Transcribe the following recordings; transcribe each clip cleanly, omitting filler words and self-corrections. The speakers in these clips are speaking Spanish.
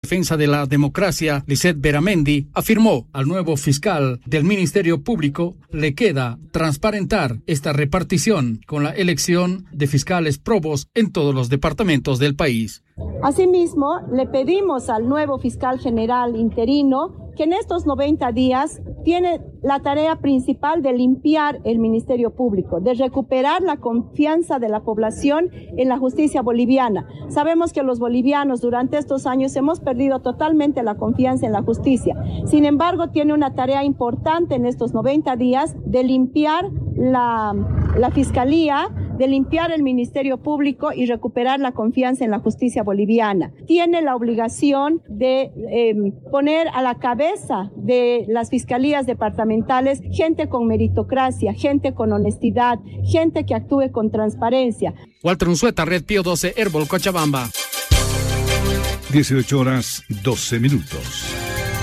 Defensa de la Democracia, Lisette Beramendi, afirmó al nuevo fiscal del Ministerio Público le queda transparentar esta repartición con la elección de fiscales probos en todos los departamentos del país. Asimismo, le pedimos al nuevo fiscal general interino que en estos 90 días tiene la tarea principal de limpiar el Ministerio Público, de recuperar la confianza de la población en la justicia boliviana. Sabemos que los bolivianos durante estos años hemos perdido totalmente la confianza en la justicia. Sin embargo, tiene una tarea importante en estos 90 días de limpiar la Fiscalía, de limpiar el Ministerio Público y recuperar la confianza en la justicia boliviana. Tiene la obligación de poner a la cabeza de las fiscalías departamentales gente con meritocracia, gente con honestidad, gente que actúe con transparencia. Walter Unzueta, Red Pío 12, Herbol, Cochabamba. 18:12.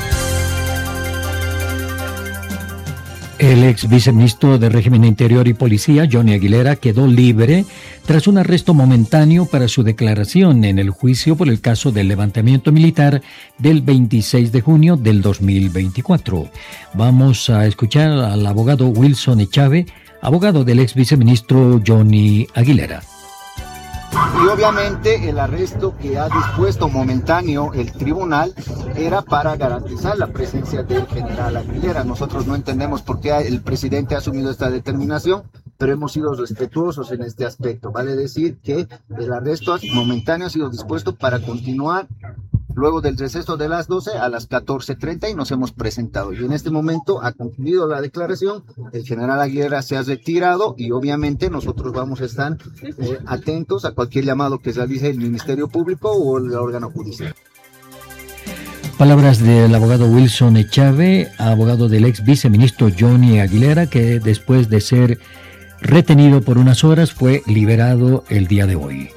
El ex viceministro de Régimen Interior y Policía, Johnny Aguilera, quedó libre tras un arresto momentáneo para su declaración en el juicio por el caso del levantamiento militar del 26 de junio del 2024. Vamos a escuchar al abogado Wilson Echave, abogado del ex viceministro Johnny Aguilera. Y obviamente el arresto que ha dispuesto momentáneo el tribunal era para garantizar la presencia del general Aguilera. Nosotros no entendemos por qué el presidente ha asumido esta determinación, pero hemos sido respetuosos en este aspecto. Vale decir que el arresto momentáneo ha sido dispuesto para continuar luego del receso de las 12 a las 14:30 y nos hemos presentado. Y en este momento ha concluido la declaración, el general Aguilera se ha retirado y obviamente nosotros vamos a estar atentos a cualquier llamado que realice el Ministerio Público o el órgano judicial. Palabras del abogado Wilson Echave, abogado del ex viceministro Johnny Aguilera, que después de ser retenido por unas horas fue liberado el día de hoy.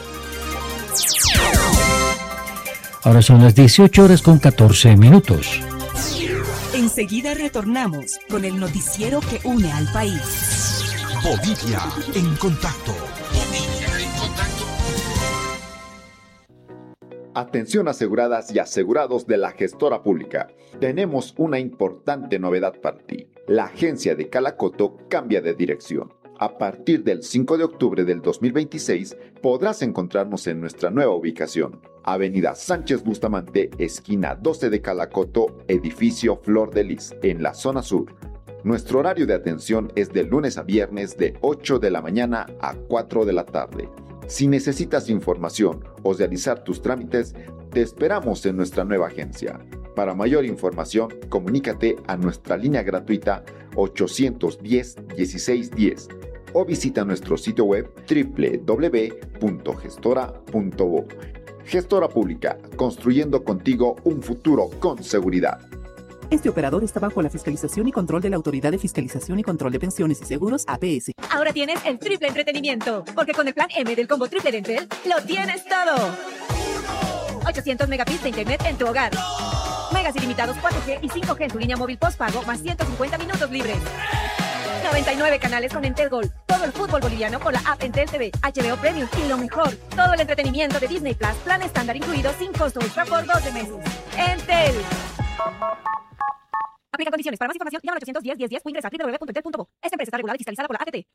Ahora son las 18:14. Enseguida retornamos con el noticiero que une al país. Bolivia en contacto. Atención aseguradas y asegurados de la gestora pública. Tenemos una importante novedad para ti. La agencia de Calacoto cambia de dirección. A partir del 5 de octubre del 2026 podrás encontrarnos en nuestra nueva ubicación. Avenida Sánchez Bustamante, esquina 12 de Calacoto, edificio Flor de Lis, en la zona sur. Nuestro horario de atención es de lunes a viernes de 8 de la mañana a 4 de la tarde. Si necesitas información o realizar tus trámites, te esperamos en nuestra nueva agencia. Para mayor información, comunícate a nuestra línea gratuita 810-1610 o visita nuestro sitio web www.gestora.bo. Gestora Pública, construyendo contigo un futuro con seguridad. Este operador está bajo la fiscalización y control de la Autoridad de Fiscalización y Control de Pensiones y Seguros, APS. Ahora tienes el triple entretenimiento, porque con el plan M del combo triple de Entel, lo tienes todo. 800 megabits de internet en tu hogar. Megas ilimitados 4G y 5G en tu línea móvil postpago, más 150 minutos libres. 99 canales con Entel Gold. Todo el fútbol boliviano con la app Entel TV, HBO Premium y lo mejor, todo el entretenimiento de Disney Plus, plan estándar incluido sin costo extra por 12 meses. Entel. Aplica condiciones. Para más información, llama al 810-1010 o ingresa a www.entel.bo. Esta empresa está regulada y fiscalizada por la ATT.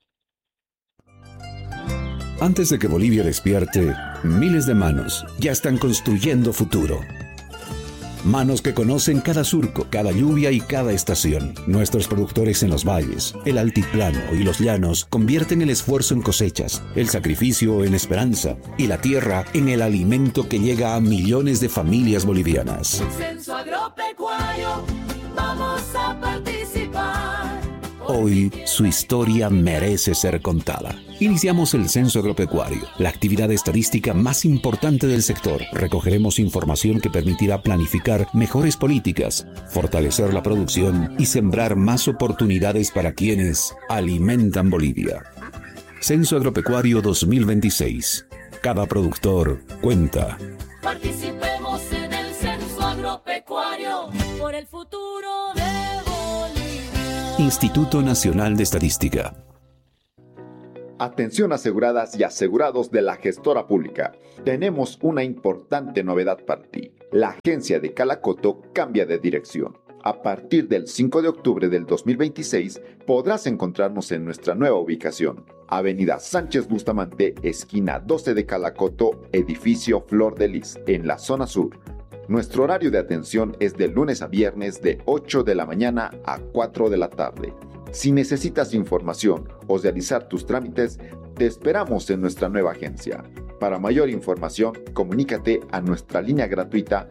Antes de que Bolivia despierte, miles de manos ya están construyendo futuro. Manos que conocen cada surco, cada lluvia y cada estación. Nuestros productores en los valles, el altiplano y los llanos convierten el esfuerzo en cosechas, el sacrificio en esperanza y la tierra en el alimento que llega a millones de familias bolivianas. Censo Agropecuario, vamos a participar. Hoy su historia merece ser contada. Iniciamos el Censo Agropecuario, la actividad estadística más importante del sector. Recogeremos información que permitirá planificar mejores políticas, fortalecer la producción y sembrar más oportunidades para quienes alimentan Bolivia. Censo Agropecuario 2026. Cada productor cuenta. Participemos en el Censo Agropecuario por el futuro de Bolivia. Instituto Nacional de Estadística. Atención aseguradas y asegurados de la gestora pública. Tenemos una importante novedad para ti. La agencia de Calacoto cambia de dirección. A partir del 5 de octubre del 2026 podrás encontrarnos en nuestra nueva ubicación. Avenida Sánchez Bustamante, esquina 12 de Calacoto, edificio Flor de Lis, en la zona sur. Nuestro horario de atención es de lunes a viernes de 8 de la mañana a 4 de la tarde. Si necesitas información o realizar tus trámites, te esperamos en nuestra nueva agencia. Para mayor información, comunícate a nuestra línea gratuita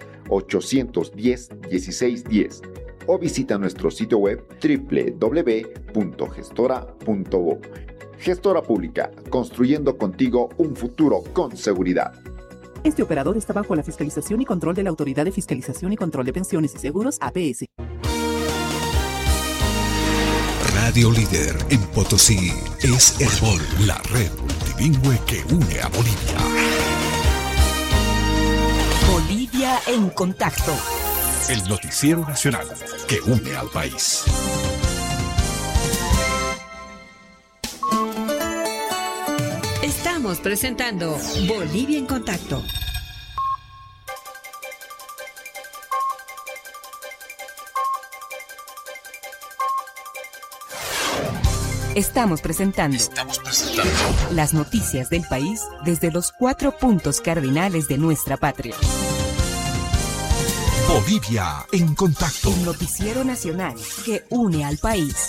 810-1610 o visita nuestro sitio web www.gestora.bo. Gestora Pública, construyendo contigo un futuro con seguridad. Este operador está bajo la fiscalización y control de la Autoridad de Fiscalización y Control de Pensiones y Seguros, APS. Radio líder en Potosí es Herbol, la red multilingüe que une a Bolivia. Bolivia en contacto. El noticiero nacional que une al país. Estamos presentando Bolivia en contacto. Estamos presentando las noticias del país desde los 4 puntos cardinales de nuestra patria. Bolivia en contacto. El noticiero nacional que une al país.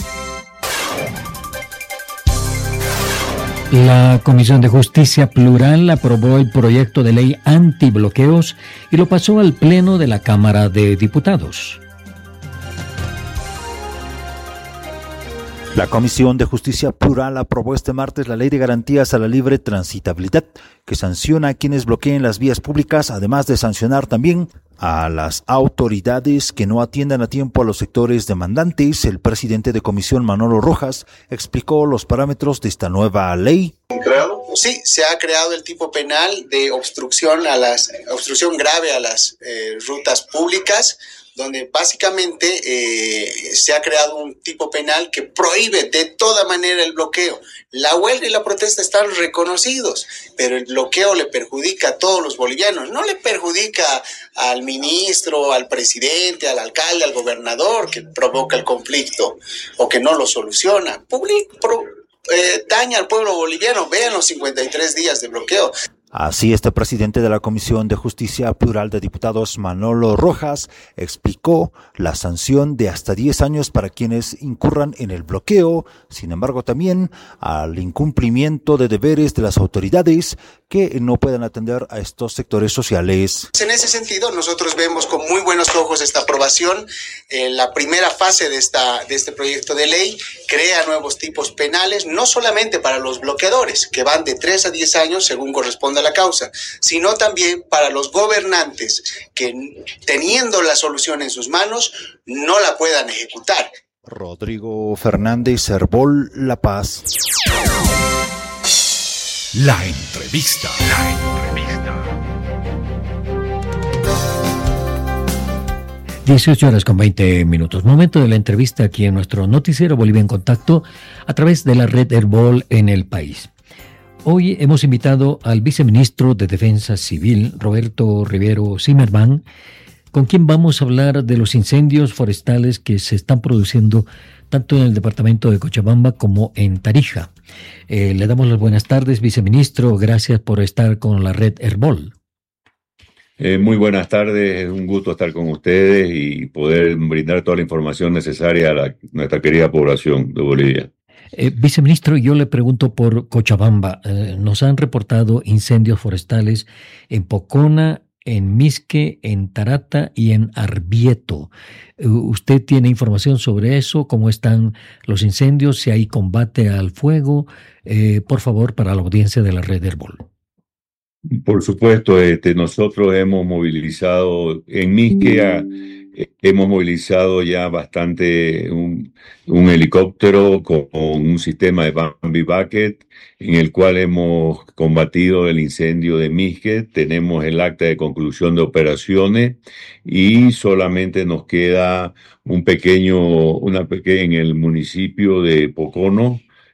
La Comisión de Justicia Plural aprobó el proyecto de ley antibloqueos y lo pasó al Pleno de la Cámara de Diputados. La Comisión de Justicia Plural aprobó este martes la Ley de Garantías a la Libre Transitabilidad, que sanciona a quienes bloqueen las vías públicas, además de sancionar también a las autoridades que no atiendan a tiempo a los sectores demandantes. El presidente de comisión, Manolo Rojas, explicó los parámetros de esta nueva ley. Sí, se ha creado el tipo penal de obstrucción grave a las rutas públicas, donde básicamente se ha creado un tipo penal que prohíbe de toda manera el bloqueo. La huelga y la protesta están reconocidos, pero el bloqueo le perjudica a todos los bolivianos, no le perjudica al ministro, al presidente, al alcalde, al gobernador que provoca el conflicto o que no lo soluciona. Daña al pueblo boliviano. Vean los 53 días de bloqueo. Así, este presidente de la Comisión de Justicia Plural de Diputados, Manolo Rojas, explicó la sanción de hasta 10 años para quienes incurran en el bloqueo, sin embargo también al incumplimiento de deberes de las autoridades que no puedan atender a estos sectores sociales. En ese sentido, nosotros vemos con muy buenos ojos esta aprobación. La primera fase de este proyecto de ley crea nuevos tipos penales, no solamente para los bloqueadores, que van de 3 a 10 años según corresponda a la causa, sino también para los gobernantes que, teniendo la solución en sus manos, no la puedan ejecutar. Rodrigo Fernández, Herbol, La Paz. La entrevista. 18:20. Momento de la entrevista aquí en nuestro noticiero Bolivia en Contacto a través de la red Herbol en el país. Hoy hemos invitado al viceministro de Defensa Civil, Roberto Rivero Zimmerman, con quien vamos a hablar de los incendios forestales que se están produciendo tanto en el departamento de Cochabamba como en Tarija. Le damos las buenas tardes, viceministro. Gracias por estar con la red Herbol. Muy buenas tardes, es un gusto estar con ustedes y poder brindar toda la información necesaria a nuestra querida población de Bolivia. Viceministro, yo le pregunto por Cochabamba. Nos han reportado incendios forestales en Pocona, en Misque, en Tarata y en Arbieto. ¿Usted tiene información sobre eso? ¿Cómo están los incendios? ¿Si hay combate al fuego? Por favor, para la audiencia de la red Herbol. Por supuesto, nosotros hemos movilizado en Misque, hemos movilizado ya bastante un helicóptero con un sistema de Bambi Bucket en el cual hemos combatido el incendio de Misque. Tenemos el acta de conclusión de operaciones y solamente nos queda en el municipio de Pocono,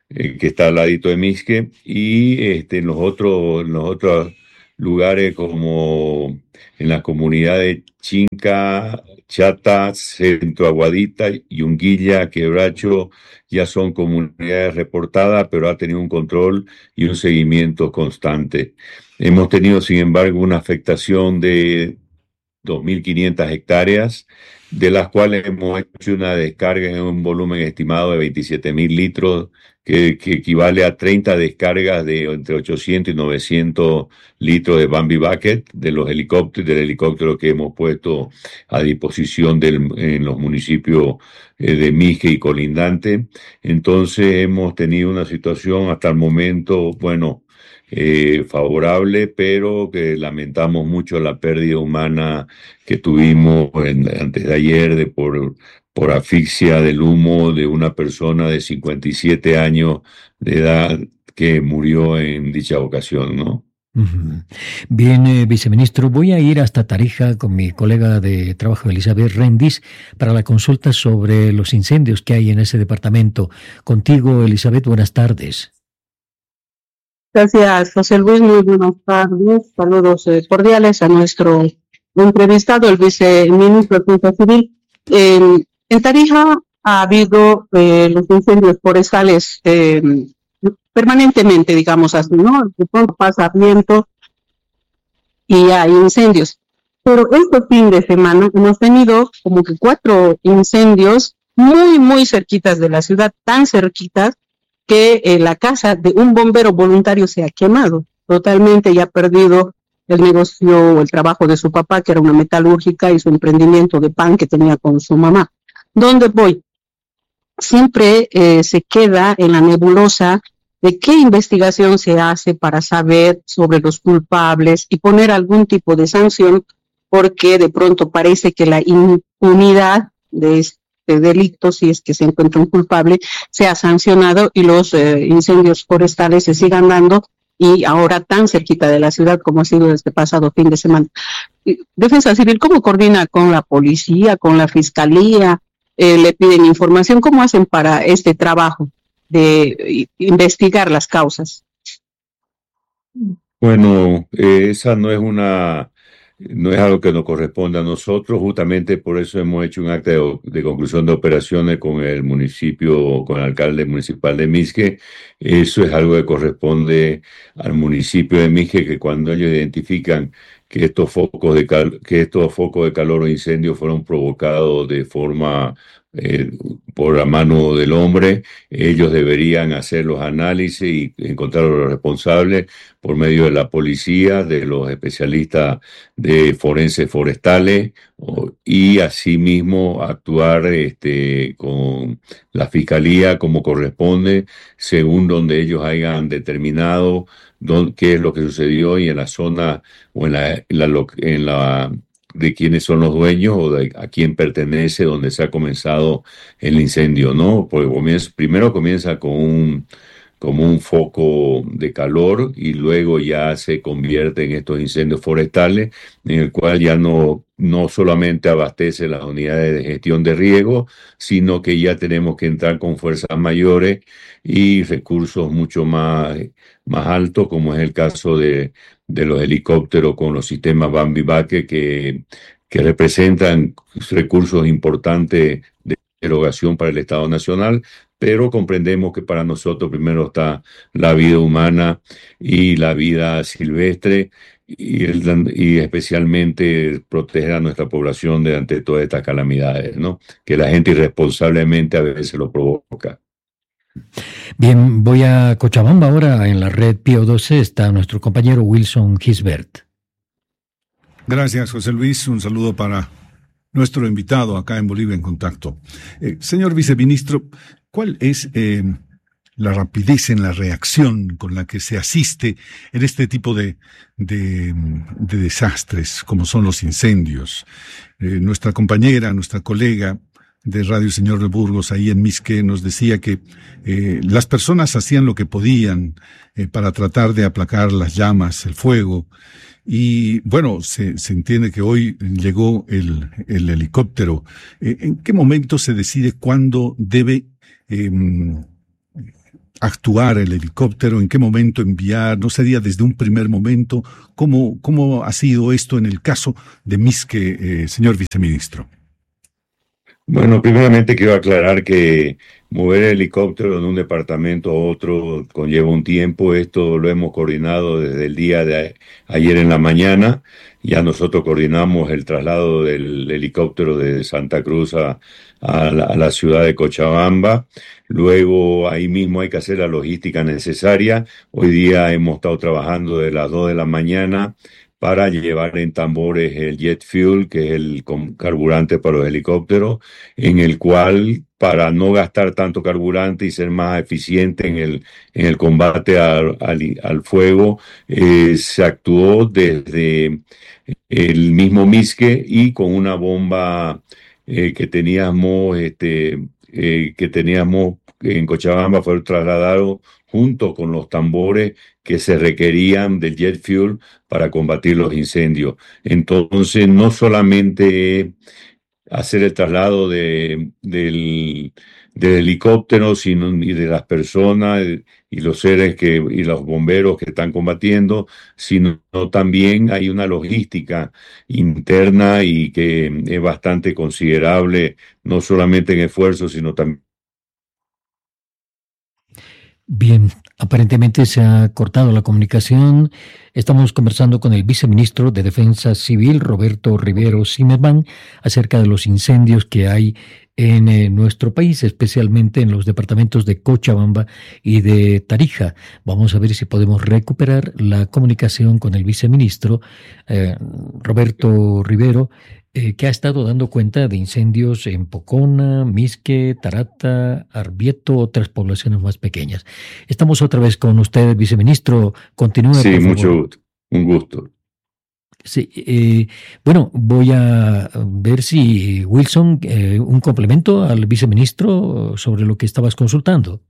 que está al ladito de Misque, y en los otros lugares como en la comunidad de Chinca, Chata, Centro Aguadita, Yunguilla, Quebracho, ya son comunidades reportadas, pero ha tenido un control y un seguimiento constante. Hemos tenido, sin embargo, una afectación de 2.500 hectáreas, de las cuales hemos hecho una descarga en un volumen estimado de 27.000 litros, que equivale a 30 descargas de entre 800 y 900 litros de Bambi Bucket del helicóptero que hemos puesto a disposición en los municipios de Misque y colindante. Entonces hemos tenido una situación hasta el momento, bueno, favorable, pero que lamentamos mucho la pérdida humana que tuvimos antes de ayer por asfixia del humo de una persona de 57 años de edad que murió en dicha ocasión, ¿no? Bien, viceministro, voy a ir hasta Tarija con mi colega de trabajo, Elizabeth Rendis, para la consulta sobre los incendios que hay en ese departamento. Contigo, Elizabeth, buenas tardes. Gracias, José Luis. Muy buenas tardes. Saludos cordiales a nuestro entrevistado, el viceministro de Defensa Civil. En Tarija ha habido los incendios forestales permanentemente, digamos así, ¿no? De pronto pasa viento y hay incendios. Pero este fin de semana hemos tenido como que 4 incendios muy, muy cerquitas de la ciudad, tan cerquitas que la casa de un bombero voluntario se ha quemado totalmente y ha perdido el negocio o el trabajo de su papá, que era una metalúrgica, y su emprendimiento de pan que tenía con su mamá. ¿Dónde voy? Siempre se queda en la nebulosa de qué investigación se hace para saber sobre los culpables y poner algún tipo de sanción, porque de pronto parece que la impunidad de delito, si es que se encuentra un culpable, sea sancionado y los incendios forestales se sigan dando, y ahora tan cerquita de la ciudad como ha sido este pasado fin de semana. Defensa Civil, ¿cómo coordina con la policía, con la fiscalía? ¿Le piden información? ¿Cómo hacen para este trabajo de investigar las causas? Bueno, esa no es algo que nos corresponde a nosotros. Justamente por eso hemos hecho un acta de conclusión de operaciones con el municipio, con el alcalde municipal de Misque. Eso es algo que corresponde al municipio de Misque, que cuando ellos identifican que estos focos de calor o incendios fueron provocados de forma por la mano del hombre, ellos deberían hacer los análisis y encontrar a los responsables por medio de la policía, de los especialistas de forenses forestales, y asimismo actuar con la fiscalía como corresponde, según donde ellos hayan determinado qué es lo que sucedió y en la zona o en la de quiénes son los dueños o a quién pertenece, donde se ha comenzado el incendio, ¿no? Porque primero comienza como un foco de calor y luego ya se convierte en estos incendios forestales, en el cual ya no solamente abastece las unidades de gestión de riesgo, sino que ya tenemos que entrar con fuerzas mayores y recursos mucho más altos, como es el caso de los helicópteros con los sistemas Bambi Bucket, que representan recursos importantes de erogación para el Estado Nacional, pero comprendemos que para nosotros primero está la vida humana y la vida silvestre, y especialmente proteger a nuestra población ante todas estas calamidades, ¿no? Que la gente irresponsablemente a veces lo provoca. Bien, voy a Cochabamba ahora. En la red Pío 12 está nuestro compañero Wilson Gisbert. Gracias, José Luis. Un saludo para nuestro invitado acá en Bolivia en Contacto. Señor viceministro, ¿cuál es la rapidez en la reacción con la que se asiste en este tipo de desastres, como son los incendios? Nuestra compañera, nuestra colega de Radio Señor de Burgos, ahí en Misque, nos decía que las personas hacían lo que podían para tratar de aplacar las llamas, el fuego. Y bueno, se entiende que hoy llegó el helicóptero. ¿En qué momento se decide cuándo debe actuar el helicóptero, en qué momento enviar, no sería desde un primer momento. ¿Cómo ha sido esto en el caso de Misque, señor viceministro? Bueno, primeramente quiero aclarar que mover el helicóptero de un departamento a otro conlleva un tiempo. Esto lo hemos coordinado desde el día de ayer en la mañana. Ya nosotros coordinamos el traslado del helicóptero de Santa Cruz a la ciudad de Cochabamba. Luego ahí mismo hay que hacer la logística necesaria. Hoy día hemos estado trabajando de las 2 de la mañana para llevar en tambores el jet fuel, que es el carburante para los helicópteros, en el cual, para no gastar tanto carburante y ser más eficiente en el combate al fuego, se actuó desde el mismo Misque y con una bomba que teníamos en Cochabamba, fue trasladado junto con los tambores que se requerían del jet fuel para combatir los incendios. Entonces, no solamente hacer el traslado del helicóptero, sino y de las personas y los seres y los bomberos que están combatiendo, sino también hay una logística interna y que es bastante considerable, no solamente en esfuerzo, sino también. Bien, aparentemente se ha cortado la comunicación. Estamos conversando con el viceministro de Defensa Civil, Roberto Rivero Zimmerman, acerca de los incendios que hay en nuestro país, especialmente en los departamentos de Cochabamba y de Tarija. Vamos a ver si podemos recuperar la comunicación con el viceministro Roberto Rivero, que ha estado dando cuenta de incendios en Pocona, Misque, Tarata, Arbieto, otras poblaciones más pequeñas. Estamos otra vez con usted, viceministro. Continúe, sí, por favor. Mucho gusto. Un gusto. Sí, bueno, voy a ver si Wilson, un complemento al viceministro sobre lo que estabas consultando.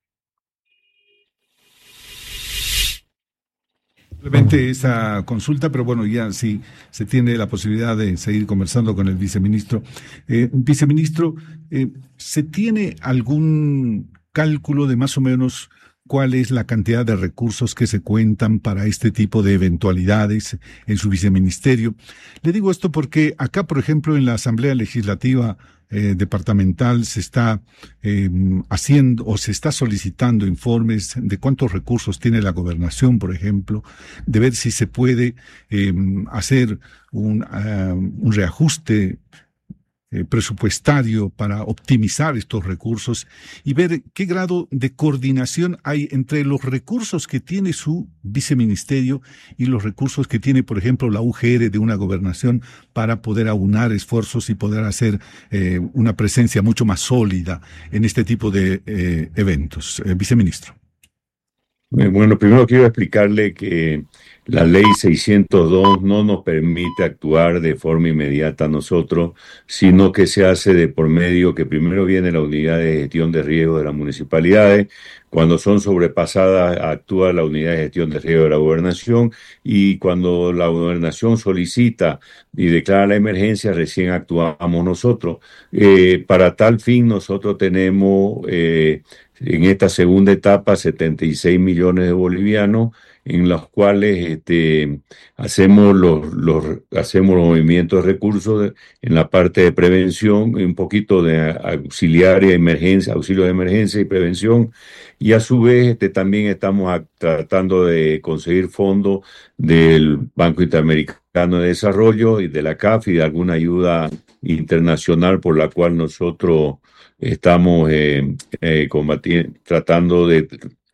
Simplemente esa consulta, pero bueno, ya sí se tiene la posibilidad de seguir conversando con el viceministro. Viceministro, ¿se tiene algún cálculo de más o menos cuál es la cantidad de recursos que se cuentan para este tipo de eventualidades en su viceministerio? Le digo esto porque acá, por ejemplo, en la Asamblea Legislativa departamental se está haciendo o se está solicitando informes de cuántos recursos tiene la gobernación, por ejemplo, de ver si se puede hacer un reajuste presupuestario para optimizar estos recursos y ver qué grado de coordinación hay entre los recursos que tiene su viceministerio y los recursos que tiene, por ejemplo, la UGR de una gobernación para poder aunar esfuerzos y poder hacer una presencia mucho más sólida en este tipo de eventos. Viceministro. Bueno, primero quiero explicarle que la ley 602 no nos permite actuar de forma inmediata a nosotros, sino que se hace de por medio que primero viene la unidad de gestión de riesgo de las municipalidades. Cuando son sobrepasadas, actúa la unidad de gestión de riesgo de la gobernación, y cuando la gobernación solicita y declara la emergencia, recién actuamos nosotros. Para tal fin, nosotros tenemos en esta segunda etapa 76 millones de bolivianos, en los cuales hacemos los movimientos de recursos en la parte de prevención, un poquito de auxilios de emergencia y prevención, y a su vez también estamos tratando de conseguir fondos del Banco Interamericano de Desarrollo y de la CAF y de alguna ayuda internacional por la cual nosotros estamos tratando de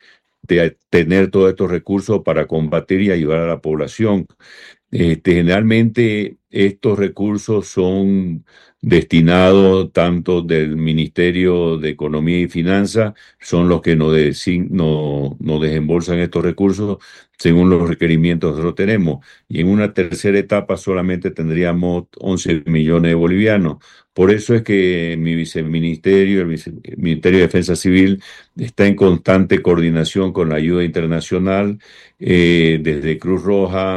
tener todos estos recursos para combatir y ayudar a la población. Generalmente estos recursos son destinados tanto del Ministerio de Economía y Finanzas, son los que nos desembolsan estos recursos según los requerimientos que nosotros tenemos. Y en una tercera etapa solamente tendríamos 11 millones de bolivianos. Por eso es que mi viceministerio, el Ministerio de Defensa Civil, está en constante coordinación con la ayuda internacional, desde Cruz Roja,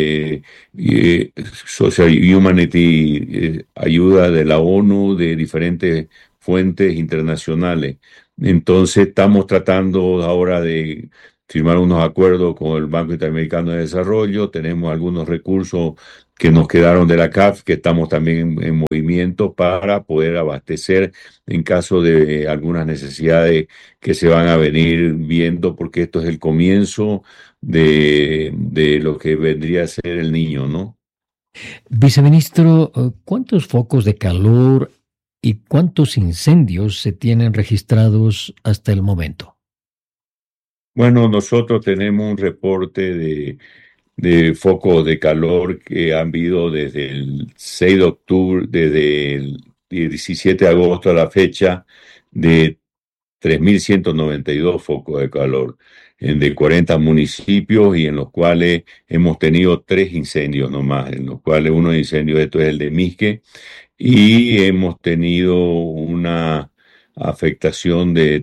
Social Humanity, ayuda de la ONU, de diferentes fuentes internacionales. Entonces estamos tratando ahora de firmar unos acuerdos con el Banco Interamericano de Desarrollo. Tenemos algunos recursos que nos quedaron de la CAF, que estamos también en movimiento para poder abastecer en caso de algunas necesidades que se van a venir viendo, porque esto es el comienzo de lo que vendría a ser el niño, ¿no? Viceministro, ¿cuántos focos de calor y cuántos incendios se tienen registrados hasta el momento? Bueno, nosotros tenemos un reporte de focos de calor que han habido desde el 6 de octubre, desde el 17 de agosto a la fecha, de 3.192 focos de calor de 40 municipios, y en los cuales hemos tenido 3 incendios nomás, en los cuales uno de incendios, esto es el de Misque, y hemos tenido una afectación de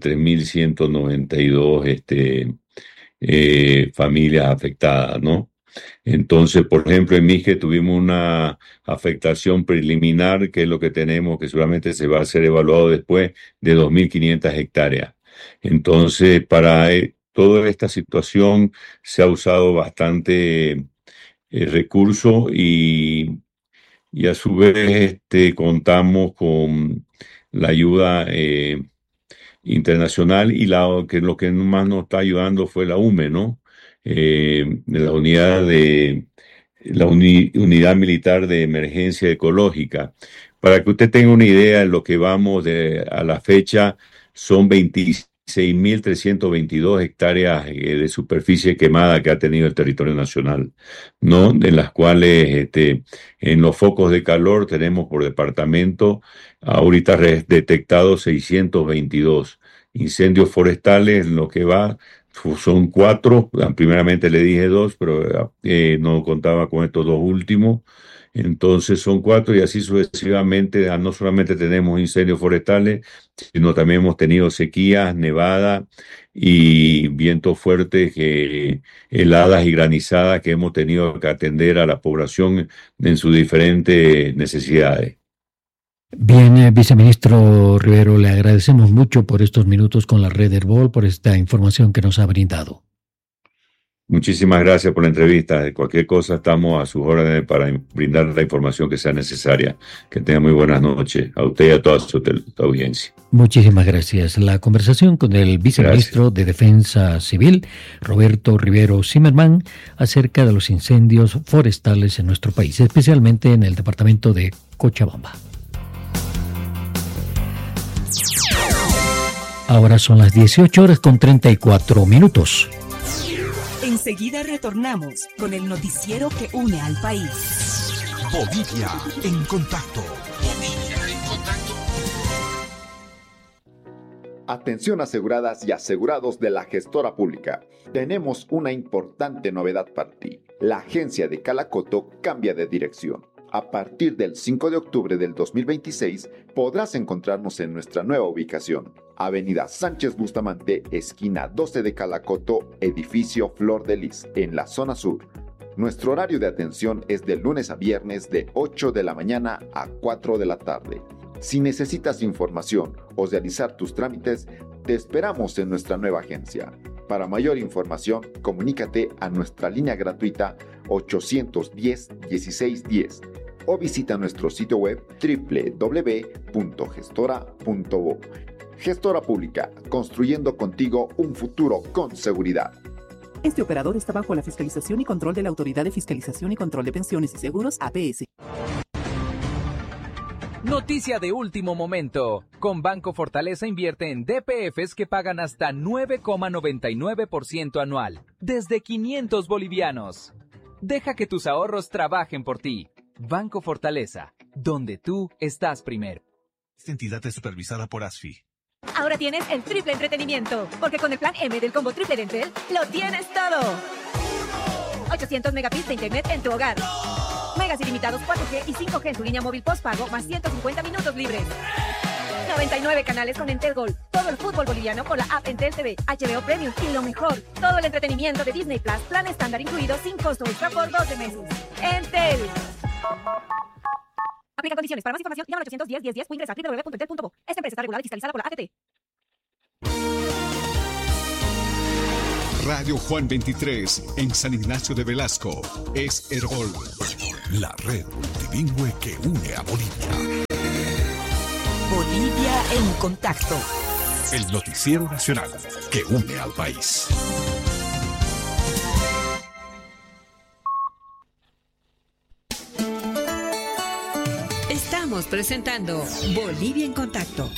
3.192 familias afectadas, ¿no? Entonces, por ejemplo, en Misque tuvimos una afectación preliminar, que es lo que tenemos, que seguramente se va a ser evaluado después, de 2.500 hectáreas. Entonces, para toda esta situación se ha usado bastante recurso, y a su vez contamos con la ayuda internacional, y lo que más nos está ayudando fue la UME, ¿no? La Unidad Militar de Emergencia Ecológica. Para que usted tenga una idea, en lo que vamos a la fecha son 26.322 hectáreas de superficie quemada que ha tenido el territorio nacional, ¿no? De las cuales en los focos de calor tenemos por departamento ahorita detectados 622 incendios forestales. En lo que va son 4, primeramente le dije 2, pero no contaba con estos 2 últimos. Entonces son 4, y así sucesivamente. No solamente tenemos incendios forestales, sino también hemos tenido sequías, nevadas y vientos fuertes, heladas y granizadas, que hemos tenido que atender a la población en sus diferentes necesidades. Bien, viceministro Rivero, le agradecemos mucho por estos minutos con la Red Herbol, por esta información que nos ha brindado. Muchísimas gracias por la entrevista. Cualquier cosa, estamos a sus órdenes para brindar la información que sea necesaria. Que tenga muy buenas noches a usted y a toda su audiencia. Muchísimas gracias. La conversación con el viceministro de Defensa Civil, Roberto Rivero Zimmerman, acerca de los incendios forestales en nuestro país, especialmente en el departamento de Cochabamba. Ahora son las 18:34. Enseguida retornamos con el noticiero que une al país. Bolivia en contacto. Atención, aseguradas y asegurados de la gestora pública. Tenemos una importante novedad para ti. La agencia de Calacoto cambia de dirección. A partir del 5 de octubre del 2026 podrás encontrarnos en nuestra nueva ubicación. Avenida Sánchez Bustamante, esquina 12 de Calacoto, edificio Flor de Lis, en la zona sur. Nuestro horario de atención es de lunes a viernes de 8 de la mañana a 4 de la tarde. Si necesitas información o realizar tus trámites, te esperamos en nuestra nueva agencia. Para mayor información, comunícate a nuestra línea gratuita 810-1610 o visita nuestro sitio web www.gestora.bo. Gestora Pública, construyendo contigo un futuro con seguridad. Este operador está bajo la fiscalización y control de la Autoridad de Fiscalización y Control de Pensiones y Seguros, APS. Noticia de último momento. Con Banco Fortaleza invierte en DPFs que pagan hasta 9,99% anual, desde 500 bolivianos. Deja que tus ahorros trabajen por ti. Banco Fortaleza, donde tú estás primero. Esta entidad es supervisada por ASFI. Ahora tienes el triple entretenimiento, porque con el plan M del combo triple de Entel, lo tienes todo. 800 megabits de internet en tu hogar. Megas ilimitados 4G y 5G en tu línea móvil postpago, más 150 minutos libres. 99 canales con Entel Gold. Todo el fútbol boliviano con la app Entel TV, HBO Premium y lo mejor, todo el entretenimiento de Disney Plus, plan estándar incluido sin costo extra por 12 meses. Entel. Aplica condiciones. Para más información, llama al 810-1010 o ingresa a www.entel.bo. Esta empresa está regulada y fiscalizada por la ATT. Radio Juan 23 en San Ignacio de Velasco es Herbol, la red multilingüe que une a Bolivia. Bolivia en contacto. El noticiero nacional que une al país. Estamos presentando Bolivia en contacto.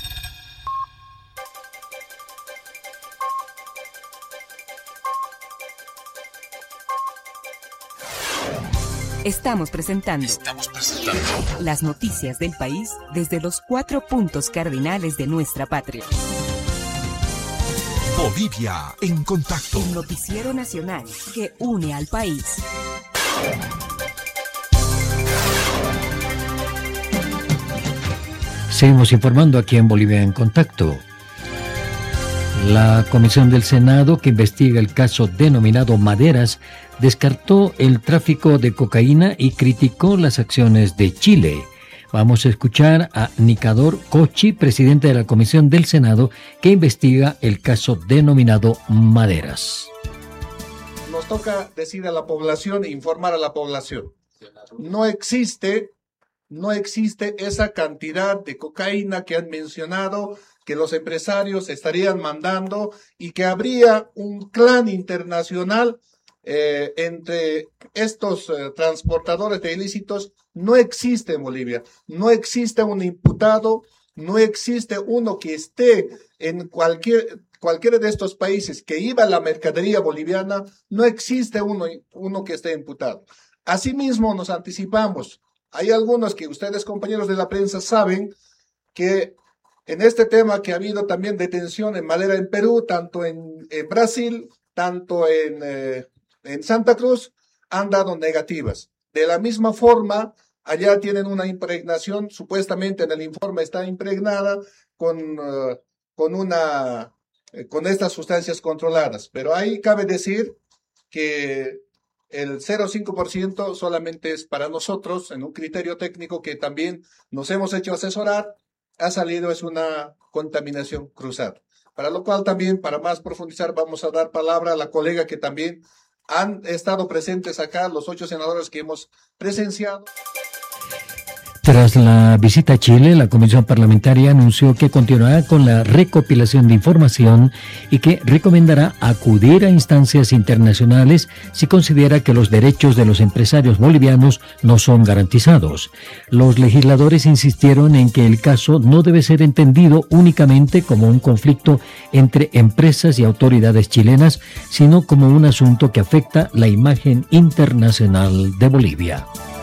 Estamos presentando las noticias del país desde los 4 puntos cardinales de nuestra patria. Bolivia en contacto. El noticiero nacional que une al país. Seguimos informando aquí en Bolivia en contacto. La Comisión del Senado que investiga el caso denominado Maderas descartó el tráfico de cocaína y criticó las acciones de Chile. Vamos a escuchar a Nicador Cochi, presidente de la Comisión del Senado que investiga el caso denominado Maderas. Nos toca decir a la población e informar a la población. No existe esa cantidad de cocaína que han mencionado, que los empresarios estarían mandando y que habría un clan internacional entre estos transportadores de ilícitos. No existe en Bolivia, no existe un imputado, no existe uno que esté en cualquiera de estos países que iba a la mercadería boliviana, no existe uno que esté imputado. Asimismo, nos anticipamos. Hay algunos que ustedes, compañeros de la prensa, saben que en este tema que ha habido también detención en madera en Perú, tanto en Brasil, tanto en Santa Cruz, han dado negativas. De la misma forma, allá tienen una impregnación, supuestamente en el informe está impregnada con estas sustancias controladas. Pero ahí cabe decir que el 0,5% solamente es para nosotros, en un criterio técnico que también nos hemos hecho asesorar, ha salido es una contaminación cruzada. Para lo cual también, para más profundizar, vamos a dar palabra a la colega que también han estado presentes acá, los 8 senadores que hemos presenciado. Tras la visita a Chile, la Comisión Parlamentaria anunció que continuará con la recopilación de información y que recomendará acudir a instancias internacionales si considera que los derechos de los empresarios bolivianos no son garantizados. Los legisladores insistieron en que el caso no debe ser entendido únicamente como un conflicto entre empresas y autoridades chilenas, sino como un asunto que afecta la imagen internacional de Bolivia.